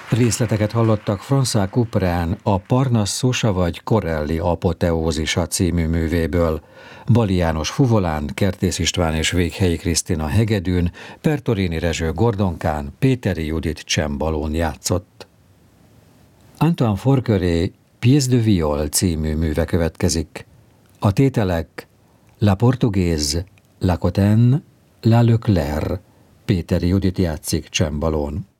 Részleteket hallottak François Couperin a Parnassusa vagy Corelli apoteózisa című művéből. Bali János fuvolán, Kertész István és Véghelyi Krisztina hegedűn, Pertorini Rezső gordonkán, Péteri Judit csembalón játszott. Antoine Forqueré Pièce de Viol című műve következik. A tételek La Portugaise, La Cotten, La Leclerc. Péteri Judit játszik csembalón.